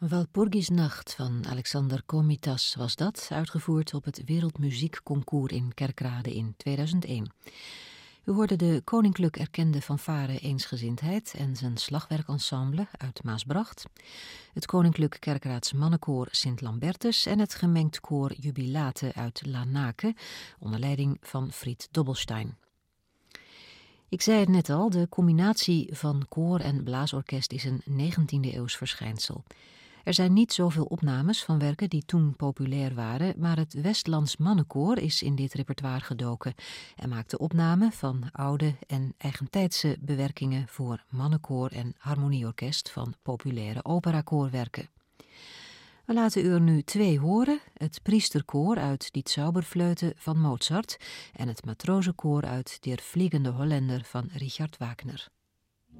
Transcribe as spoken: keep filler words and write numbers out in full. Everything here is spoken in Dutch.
Walpurgisnacht van Alexander Komitas was dat, uitgevoerd op het Wereldmuziekconcours in Kerkrade in tweeduizend één. U hoorde de koninklijk erkende fanfare Eensgezindheid en zijn slagwerkensemble uit Maasbracht, het koninklijk Kerkraads mannenkoor Sint Lambertus en het gemengd koor Jubilate uit Lanaken, onder leiding van Fried Dobbelstein. Ik zei het net al, de combinatie van koor en blaasorkest is een negentiende eeuws verschijnsel. Er zijn niet zoveel opnames van werken die toen populair waren, maar het Westlands Mannenkoor is in dit repertoire gedoken en maakte opname van oude en eigentijdse bewerkingen voor mannenkoor en harmonieorkest van populaire operakoorwerken. We laten u er nu twee horen, het Priesterkoor uit Die Zauberflöte van Mozart en het matrozenkoor uit Der Fliegende Holländer van Richard Wagner.